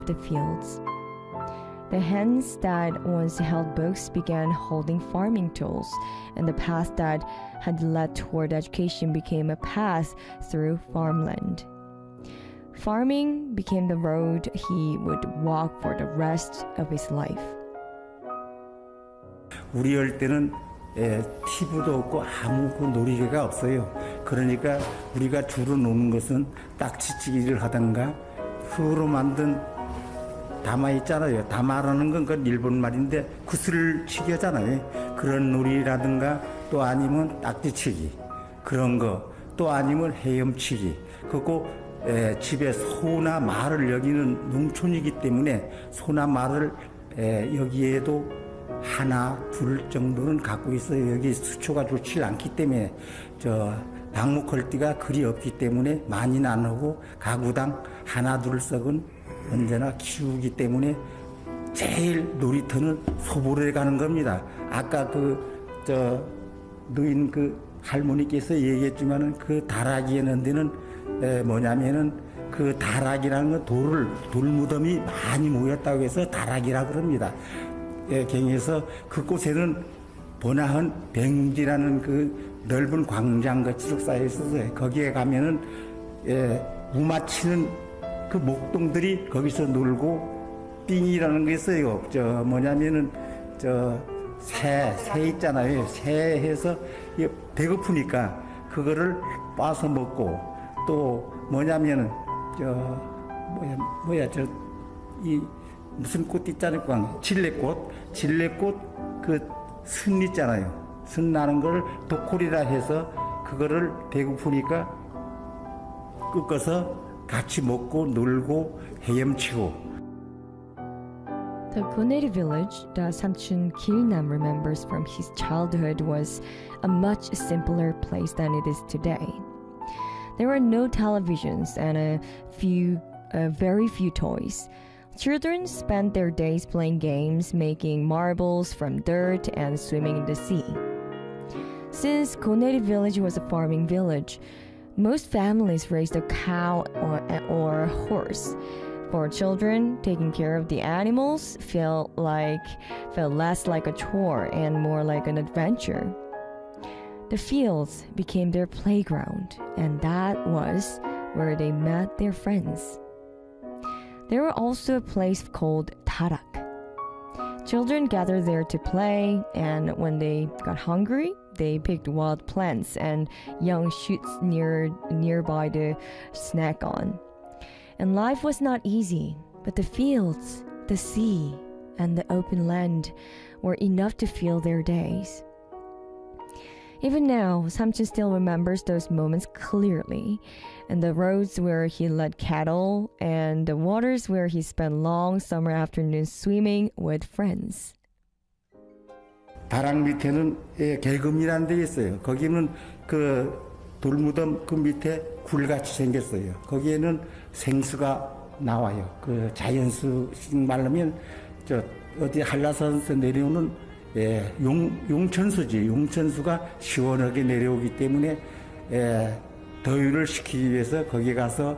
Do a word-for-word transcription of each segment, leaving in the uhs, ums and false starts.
the fields. The hands that once held books began holding farming tools, and the path that had led toward education became a path through farmland. Farming became the road he would walk for the rest of his life. 우리 어릴 때는 에, 티브도 없고 아무 그 놀이개가 없어요. 그러니까 우리가 주로 노는 것은 딱지치기를 하던가 흙으로 만든 다마 있잖아요. 다마라는 건 그 일본 말인데 구슬치기 하잖아요. 그런 놀이라든가 또 아니면 딱지치기 그런 거 또 아니면 헤엄치기 그리고 에, 집에 소나 말을 여기는 농촌이기 때문에 소나 말을 에, 여기에도 하나 둘 정도는 갖고 있어요. 여기 수초가 좋지 않기 때문에 저 방목헐띠가 그리 없기 때문에 많이는 안 하고 가구당 하나 둘 썩은 언제나 키우기 때문에 제일 놀이터는 소보로에 가는 겁니다. 아까 그 저 노인 그 할머니께서 얘기했지만은 그 다락이에 넣은 데는 에 뭐냐면은 그 다락이라는 건 돌을 돌무덤이 많이 모였다고 해서 다락이라 그럽니다. 예, 경에서 그곳에는 보나한 뱅지라는 그 넓은 광장같이 쭉 쌓여 있어서 거기에 가면은 예, 우마치는 그 목동들이 거기서 놀고 삥이라는 게 있어요. 저 뭐냐면은 저 새, 새 있잖아요. 새 해서 배고프니까 그거를 빻아서 먹고 또 뭐냐면은 저 뭐야 뭐야 저 이 무슨 꽃 있잖아요. 광 진레꽃, 진레꽃 그 순 있잖아요. 순 나는 걸 도콜이라 해서 그거를 배고프니까 꺾어서 같이 먹고 놀고 헤엄치고. The Goneri village that Samchun Kilnam remembers from his childhood was a much simpler place than it is today. There were no televisions and a few, uh, very few toys. Children spent their days playing games, making marbles from dirt, and swimming in the sea. Since Goneri village was a farming village, most families raised a cow or, or a horse. For children, taking care of the animals felt like felt less like a chore and more like an adventure. The fields became their playground, and that was where they met their friends. There was also a place called Tarak. Children gathered there to play, and when they got hungry, they picked wild plants and young shoots near nearby to snack on. And life was not easy, but the fields, the sea, and the open land were enough to fill their days. Even now, Samchun still remembers those moments clearly, and the roads where he led cattle, and the waters where he spent long summer afternoons swimming with friends. 다락 밑에는 예, 개금이라는 데 있어요. 거기는 그 돌무덤 그 밑에 굴같이 생겼어요. 거기에는 생수가 나와요. 그 자연수식 말하면 저 어디 한라산에서 내려오는 예, 용, 용천수지. 용천수가 시원하게 내려오기 때문에 예, 더위를 식히기 위해서 거기 가서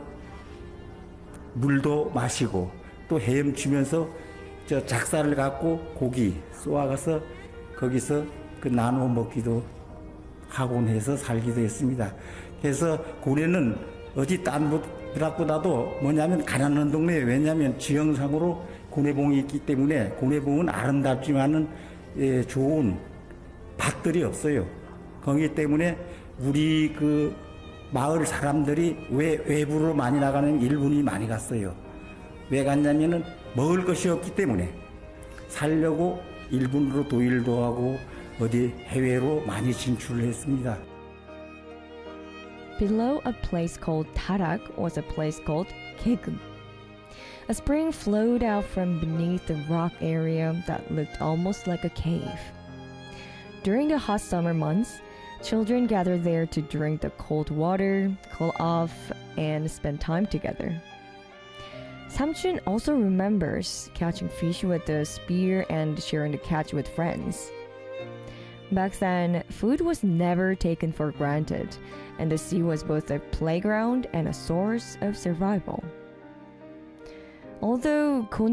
물도 마시고 또 헤엄치면서 저 작사를 갖고 고기 쏘아가서 거기서 그 나누어 먹기도 하곤 해서 살기도 했습니다. 그래서 고래는 어디 딴 곳보다도 뭐냐면 가난한 동네에 왜냐하면 지형상으로 고래봉이 있기 때문에 고래봉은 아름답지만은 예, 좋은 밭들이 없어요. 거기 때문에 우리 그 마을 사람들이 왜 외부로 많이 나가는 일본이 많이 갔어요. 왜 갔냐면은 먹을 것이 없기 때문에 살려고 일본으로 도일도 하고 어디 해외로 많이 진출을 했습니다. Below a place called Tarak was a place called Kegum. A spring flowed out from beneath the rock area that looked almost like a cave. During the hot summer months, children gathered there to drink the cold water, cool off, and spend time together. Samchun also remembers catching fish with a spear and sharing the catch with friends. Back then, food was never taken for granted, and the sea was both a playground and a source of survival. Although